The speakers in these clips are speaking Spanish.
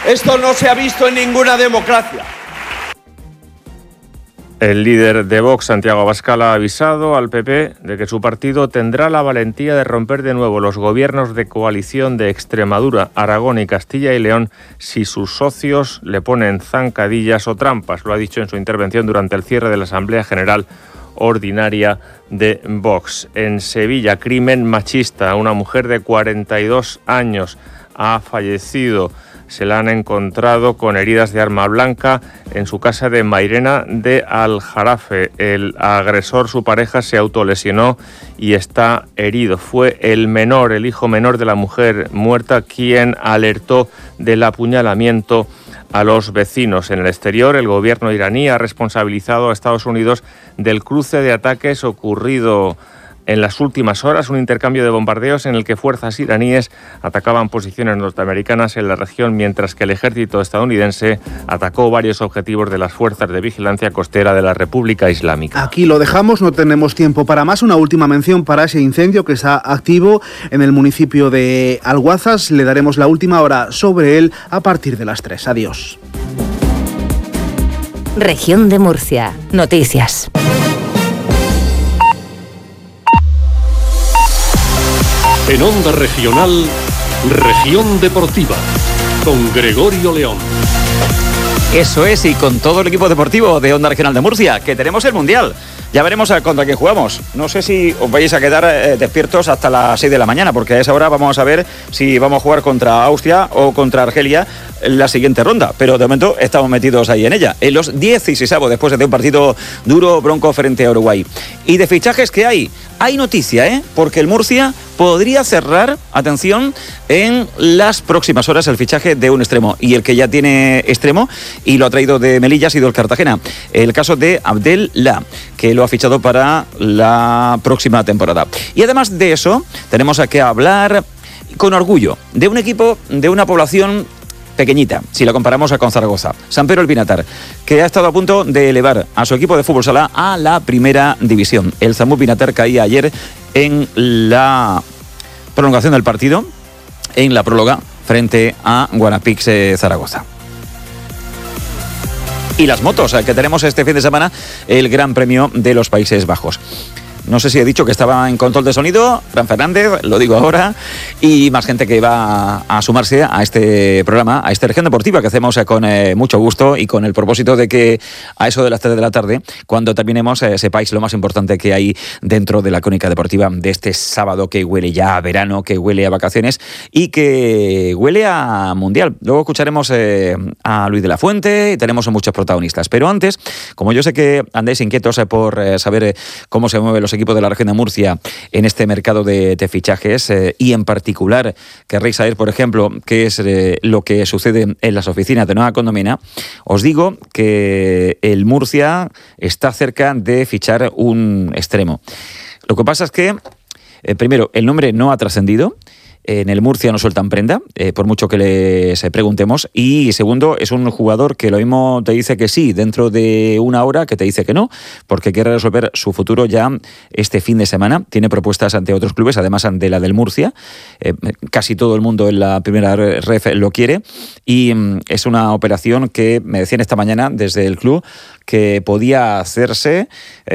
Esto no se ha visto en ninguna democracia. El líder de Vox, Santiago Abascal, ha avisado al PP de que su partido tendrá la valentía de romper de nuevo los gobiernos de coalición de Extremadura, Aragón y Castilla y León si sus socios le ponen zancadillas o trampas. Lo ha dicho en su intervención durante el cierre de la Asamblea General Ordinaria de Vox. En Sevilla, crimen machista. Una mujer de 42 años ha fallecido. Se la han encontrado con heridas de arma blanca en su casa de Mairena de Aljarafe. El agresor, su pareja, se autolesionó y está herido. Fue el menor, el hijo menor de la mujer muerta, quien alertó del apuñalamiento a los vecinos. En el exterior, el gobierno iraní ha responsabilizado a Estados Unidos del cruce de ataques ocurrido en las últimas horas, un intercambio de bombardeos en el que fuerzas iraníes atacaban posiciones norteamericanas en la región, mientras que el ejército estadounidense atacó varios objetivos de las fuerzas de vigilancia costera de la República Islámica. Aquí lo dejamos, no tenemos tiempo para más. Una última mención para ese incendio que está activo en el municipio de Alguazas. Le daremos la última hora sobre él a partir de las 3. Adiós. Región de Murcia. Noticias. En Onda Regional, Región Deportiva, con Gregorio León. Eso es, y con todo el equipo deportivo de Onda Regional de Murcia, que tenemos el Mundial. Ya veremos contra quién jugamos. No sé si os vais a quedar despiertos hasta las 6 de la mañana, porque a esa hora vamos a ver si vamos a jugar contra Austria o contra Argelia en la siguiente ronda. Pero de momento estamos metidos ahí en ella, en los 16avos, después de un partido duro, bronco, frente a Uruguay. Y de fichajes que hay noticia, porque el Murcia podría cerrar, atención, en las próximas horas el fichaje de un extremo. Y el que ya tiene extremo y lo ha traído de Melilla ha sido el Cartagena. El caso de Abdel La, que lo ha fichado para la próxima temporada. Y además de eso, tenemos que hablar con orgullo de un equipo, de una población pequeñita, si la comparamos con Zaragoza. San Pedro el Pinatar, que ha estado a punto de elevar a su equipo de fútbol sala a la primera división. El Zamut Pinatar caía ayer en la prolongación del partido, en la próloga, frente a Guanapix Zaragoza. Y las motos, que tenemos este fin de semana, el Gran Premio de los Países Bajos. No sé si he dicho que estaba en control de sonido Fran Fernández, lo digo ahora, y más gente que va a sumarse a este programa, a esta región deportiva que hacemos con mucho gusto y con el propósito de que a eso de las 3 de la tarde, cuando terminemos, sepáis lo más importante que hay dentro de la crónica deportiva de este sábado, que huele ya a verano, que huele a vacaciones y que huele a Mundial. Luego escucharemos a Luis de la Fuente y tenemos muchos protagonistas. Pero antes, como yo sé que andáis inquietos por saber cómo se mueven los equipos de la región de Murcia en este mercado de fichajes, y en particular querréis saber, por ejemplo, qué es lo que sucede en las oficinas de Nueva Condomina, os digo que el Murcia está cerca de fichar un extremo. Lo que pasa es que, primero, el nombre no ha trascendido. En el Murcia no sueltan prenda, por mucho que les preguntemos. Y segundo, es un jugador que lo mismo te dice que sí dentro de una hora, que te dice que no, porque quiere resolver su futuro ya este fin de semana. Tiene propuestas ante otros clubes, además de la del Murcia. Casi todo el mundo en la primera ref lo quiere. Y es una operación que me decían esta mañana desde el club que podía hacerse,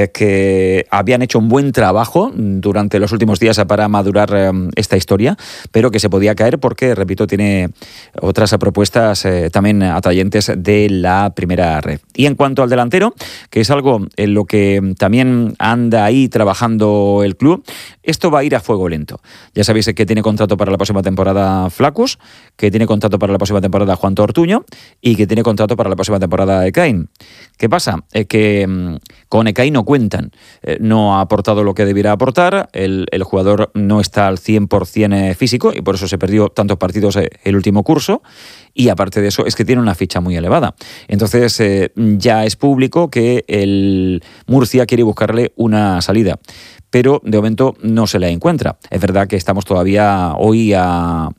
que habían hecho un buen trabajo durante los últimos días para madurar esta historia, pero que se podía caer porque, repito, tiene otras propuestas también atrayentes de la primera red. Y en cuanto al delantero, que es algo en lo que también anda ahí trabajando el club, esto va a ir a fuego lento. Ya sabéis que tiene contrato para la próxima temporada Flacus, que tiene contrato para la próxima temporada Juan Ortuño y que tiene contrato para la próxima temporada Ekain. ¿Qué pasa? Que con Ekain no cuentan. No ha aportado lo que debiera aportar, el jugador no está al 100% físico y por eso se perdió tantos partidos el último curso, y aparte de eso es que tiene una ficha muy elevada. Entonces ya es público que el Murcia quiere buscarle una salida, pero de momento no se la encuentra. Es verdad que estamos todavía hoy a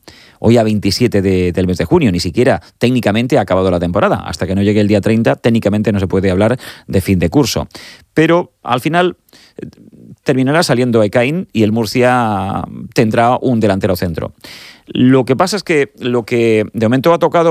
27 del mes de junio, ni siquiera técnicamente ha acabado la temporada. Hasta que no llegue el día 30, técnicamente no se puede hablar de fin de curso. Pero al final terminará saliendo Ekain y el Murcia tendrá un delantero centro. Lo que pasa es que lo que de momento ha tocado